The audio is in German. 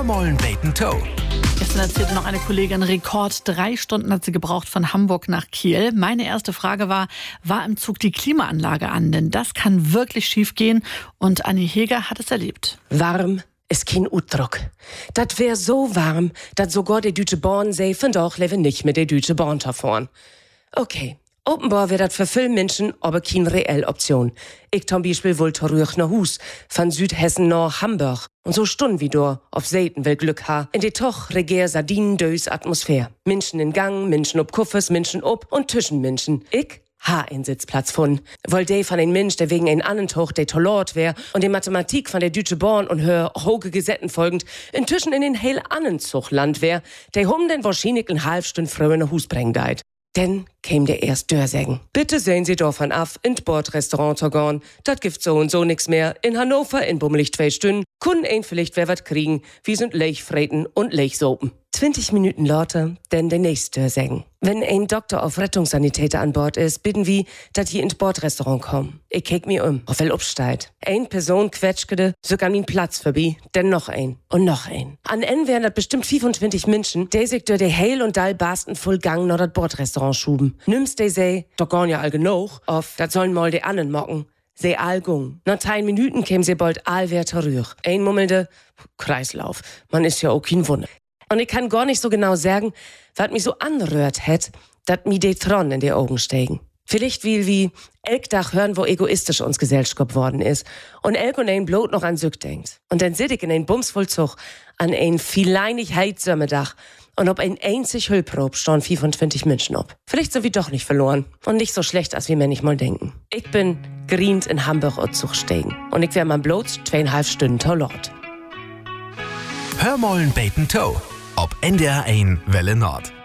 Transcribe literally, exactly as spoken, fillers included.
Hörmollen Bacon Toe. Gestern erzählte noch eine Kollegin, Rekord drei Stunden hat sie gebraucht von Hamburg nach Kiel. Meine erste Frage war, war im Zug die Klimaanlage an? Denn das kann wirklich schief gehen. Und Anni Heger hat es erlebt. Warm ist kein Utdruck. Das wär so warm, dass sogar die Deutsche Bahn säfen doch lebe nicht mit der Deutsche Bahn fahren. Okay. Offenbar wäre das für viele Menschen aber keine reelle Option. Ich zum Beispiel will zurück nach Hus, von Südhessen nach Hamburg. Und so Stunden wie du auf Seiten will Glück ha. In die toch regier Sardinen-dös Atmosphäre. Menschen in Gang, Menschen ob Kuffers, Menschen ob und zwischen Menschen. Ich ha einen Sitzplatz von. Weil de von ein Mensch, der wegen ein anderen Tuch der Tollort wär und die Mathematik von der Deutsche Bahn und hör hoge Gesetten folgend inzwischen in den heil anderen Zuchland wär, der hum den wahrscheinlich ein halb Stünd früher nach Hus bringen deit. Denn käm der erst Dörsägen. Bitte sehen Sie davon af, in Bordrestaurant zu gehen. Dat gibt so und so nix mehr. In Hannover in bummelig zwei Stunden. Kunden ein vielleicht wer wat kriegen. Wir sind Lechfreten und Lechsopen. zwanzig Minuten lauter, denn der nächste Dörsägen. Wenn ein Doktor auf Rettungssanitäter an Bord ist, bitten wir, dass hier ins Bordrestaurant kommen. Ich kick mir um, auf wel upsteigt. Ein Person quetschgede, so kann mir Platz vorbei, denn noch ein und noch ein. An N wären das bestimmt fünfundzwanzig Menschen, die sich durch die Heil und Dall barsten voll Gang nach das Bordrestaurant schuben. Nimmst die sei, doch gar ja all genug, auf, das sollen mal die anderen mocken. Se all gung. Nach drei Minuten käm sie bald all wer zurück. Ein mummelnde Kreislauf. Man ist ja auch kein Wunder. Und ich kann gar nicht so genau sagen, was mich so anrührt hätt, dat mi de Tron in die Augen steigen. Vielleicht will wie elk Dach hören, wo egoistisch uns Gesellschaft worden ist und elk und ein Blut noch an Sück denkt. Und dann sit ich in ein Bumsvollzug an ein vieleinig Heizsömmedach und ob ein einzig Hüllprob stehen fünfundzwanzig Menschen ob. Vielleicht so wie doch nicht verloren und nicht so schlecht, als wir mir nicht mal denken. Ich bin grient in Hamburg und Zug steigen und ich wär mal bloß zweieinhalb Stunden Tollort. Hörmollen Bacon Toe. Ob N D R eins Welle Nord.